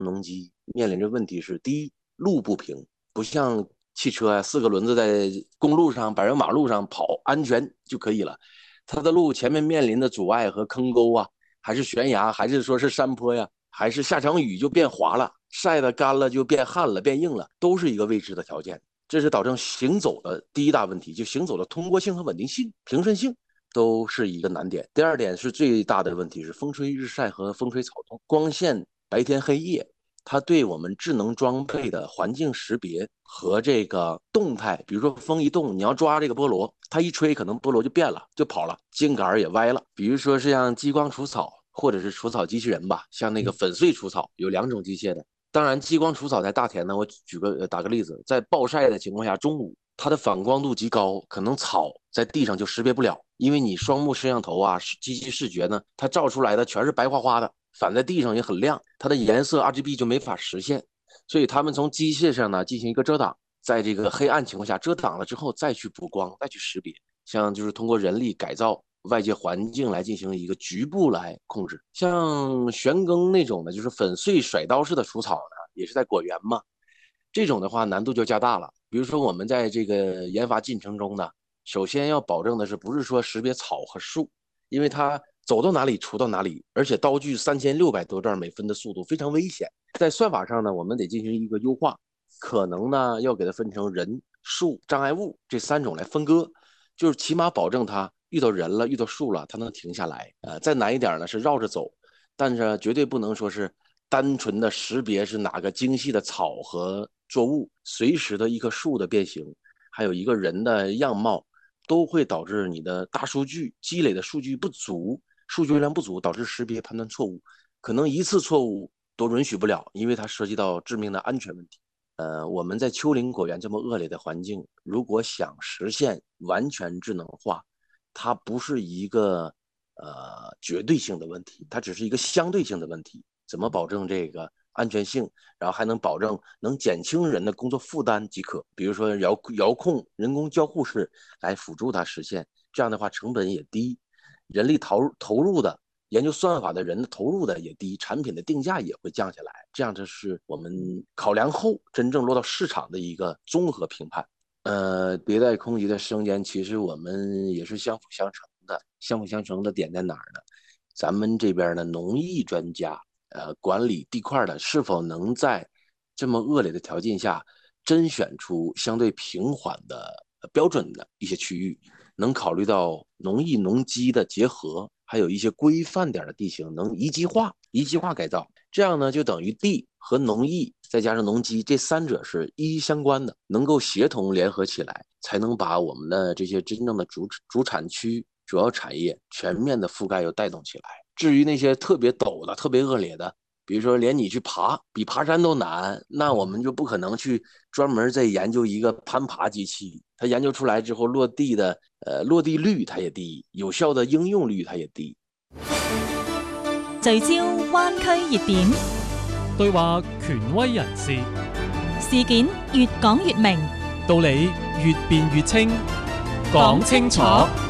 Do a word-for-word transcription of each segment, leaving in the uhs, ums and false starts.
农机面临着问题是：第一，路不平，不像汽车啊，四个轮子在公路上、柏油马路上跑，安全就可以了。它的路前面面临的阻碍和坑沟啊，还是悬崖，还是说是山坡呀，还是下场雨就变滑了，晒得干了就变旱了、变硬了，都是一个未知的条件。这是导致行走的第一大问题，就行走的通过性和稳定性、平顺性都是一个难点。第二点是最大的问题是风吹日晒和风吹草动，光线白天黑夜，它对我们智能装备的环境识别和这个动态，比如说风一动，你要抓这个菠萝，它一吹，可能菠萝就变了，就跑了，茎杆也歪了。比如说是像激光除草，或者是除草机器人吧，像那个粉碎除草，有两种机械的。当然，激光除草在大田呢，我举个打个例子，在暴晒的情况下，中午它的反光度极高，可能草在地上就识别不了，因为你双目摄像头啊，机器视觉呢，它照出来的全是白花花的，反在地上也很亮，它的颜色 R G B 就没法实现，所以他们从机械上呢进行一个遮挡，在这个黑暗情况下遮挡了之后再去补光，再去识别，像就是通过人力改造外界环境来进行一个局部来控制。像旋耕那种的，就是粉碎甩刀式的除草呢，也是在果园嘛，这种的话难度就加大了。比如说我们在这个研发进程中呢，首先要保证的是不是说识别草和树，因为它走到哪里除到哪里，而且刀具三千六百多转每分的速度非常危险。在算法上呢，我们得进行一个优化，可能呢要给它分成人、树、障碍物这三种来分割，就是起码保证它遇到人了、遇到树了，它能停下来。呃，再难一点呢是绕着走，但是绝对不能说是单纯的识别是哪个精细的草和作物，随时的一棵树的变形，还有一个人的样貌，都会导致你的大数据积累的数据不足，数据量不足，导致识别判断错误，可能一次错误都允许不了，因为它涉及到致命的安全问题。呃，我们在丘陵果园这么恶劣的环境，如果想实现完全智能化，它不是一个呃绝对性的问题，它只是一个相对性的问题。怎么保证这个安全性，然后还能保证能减轻人的工作负担即可。比如说遥遥控人工交互式来辅助它实现，这样的话成本也低，人力投投入的研究算法的人的投入的也低，产品的定价也会降下来。这样这是我们考量后真正落到市场的一个综合评判。呃，迭代空集的生煎，其实我们也是相辅相成的。相辅相成的点在哪儿呢？咱们这边的农艺专家，呃，管理地块的，是否能在这么恶劣的条件下，甄选出相对平缓的、标准的一些区域，能考虑到农艺农机的结合，还有一些规范点的地形能一级化、一级化改造。这样呢，就等于地和农艺再加上农机这三者是一一相关的，能够协同联合起来，才能把我们的这些真正的主主产区、主要产业全面的覆盖又带动起来。至于那些特别陡的、特别恶劣的，比如说连你去爬比爬山都难，那我们就不可能去专门再研究一个攀爬机器。它研究出来之后，落地的呃落地率它也低，有效的应用率它也低。 聚焦灣區熱點， 對話權威人士， 事件越講越明， 道理越辯越清，講清楚。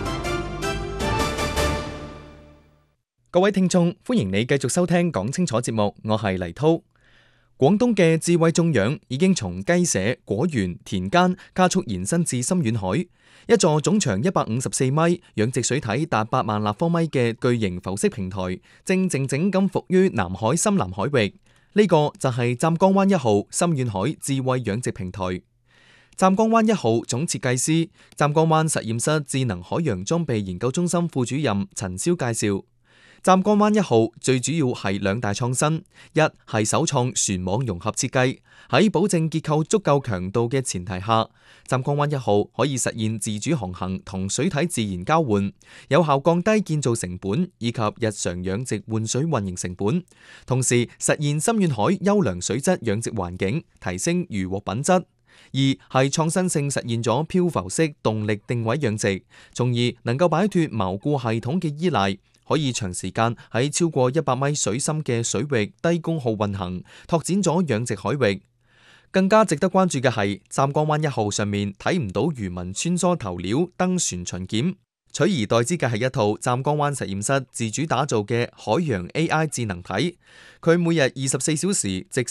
各位聽眾，歡迎你繼續收聽講清楚節目，我係黎滔。廣東嘅智慧種養已經從雞舍、果園、田間加速延伸至深遠海。一座總長一百五十四米、養殖水體達八萬立方米嘅巨型浮式平台，正靜靜咁伏於南海深南海域。呢、這個就係湛江灣一號深遠海智慧養殖平台。湛江灣一號總設計師、湛江灣實驗室智能海洋裝備研究中心副主任陳霄介紹。湛江灣一號最主要係兩大創新，一係首創船網融合設計，喺保證結構足夠強度嘅前提下，湛江灣一號可以實現自主航行同水體自然交換，有效降低建造成本以及日常養殖換水運營成本，同時實現深遠海優良水質養殖環境，提升漁獲品質。二係創新性實現咗漂浮式動力定位養殖，從而能夠擺脫錨固系統嘅依賴，可以長時間喺超過一百米水深嘅水域低功耗運行，拓展咗養殖海域。更加值得關注嘅係，湛江灣一號上面睇唔到漁民穿梭頭料登船巡檢， 取而代之嘅係一套湛江灣實驗室自主打造嘅海洋 A I 智能體，佢每日二十四小時直